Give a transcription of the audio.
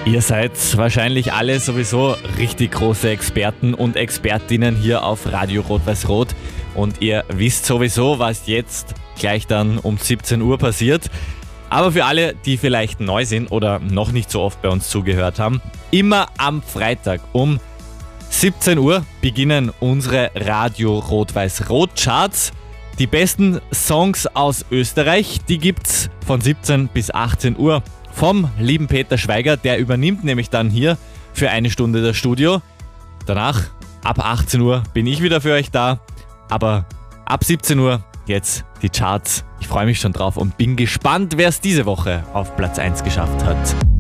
Ihr seid wahrscheinlich alle sowieso richtig große Experten und Expertinnen hier auf Radio Rot-Weiß-Rot und ihr wisst sowieso, was jetzt gleich dann um 17 Uhr passiert. Aber für alle, die vielleicht neu sind oder noch nicht so oft bei uns zugehört haben, immer am Freitag um 17 Uhr beginnen unsere Radio Rot-Weiß-Rot Charts. Die besten Songs aus Österreich, die gibt's von 17 bis 18 Uhr vom lieben Peter Schweiger. Der übernimmt nämlich dann hier für eine Stunde das Studio. Danach, ab 18 Uhr, bin ich wieder für euch da. Aber ab 17 Uhr jetzt die Charts. Ich freue mich schon drauf und bin gespannt, wer es diese Woche auf Platz 1 geschafft hat.